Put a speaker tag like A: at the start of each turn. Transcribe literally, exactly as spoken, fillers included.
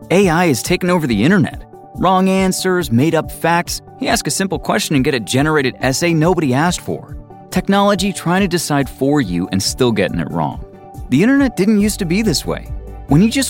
A: A I has taken over the internet. Wrong answers, made-up facts. You ask a simple question and get a generated essay nobody asked for. Technology trying to decide for you and still getting it wrong. The internet didn't used to be this way. When you just